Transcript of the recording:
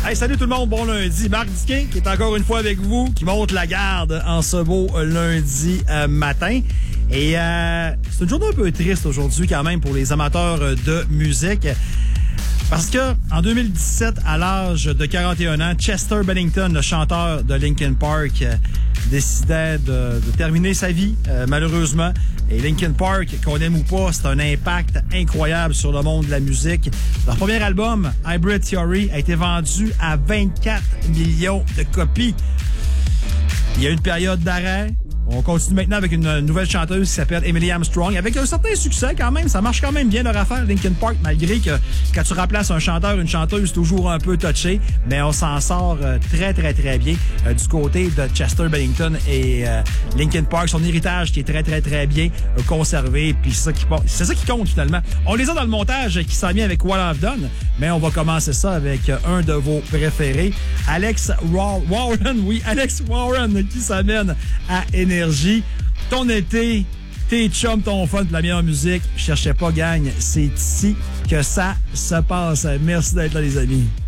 Hey, salut tout le monde, bon lundi. Marc Diquin qui est encore une fois avec vous, qui monte la garde en ce beau lundi matin. Et c'est une journée un peu triste aujourd'hui quand même pour les amateurs de musique. Parce que en 2017, à l'âge de 41 ans, Chester Bennington, le chanteur de Linkin Park, décidait de terminer sa vie, malheureusement. Et Linkin Park, qu'on aime ou pas, c'est un impact incroyable sur le monde de la musique. Leur premier album, Hybrid Theory, a été vendu à 24 millions de copies. Il y a eu une période d'arrêt. On continue maintenant avec une nouvelle chanteuse qui s'appelle Emily Armstrong. Avec un certain succès quand même, ça marche quand même bien leur affaire, Linkin Park, malgré que quand tu remplaces un chanteur, une chanteuse, toujours un peu touché. Mais on s'en sort très, très, très bien du côté de Chester Bennington et Linkin Park. Son héritage qui est très, très, très bien conservé. Puis c'est ça qui compte finalement. On les a dans le montage qui s'en vient avec What I've Done. Mais on va commencer ça avec un de vos préférés, Alex Warren. Oui, Alex Warren qui s'amène à Énergie. Ton été, tes chums, ton fun, de la meilleure musique. Cherchez pas, gagne. C'est ici que ça se passe. Merci d'être là, les amis.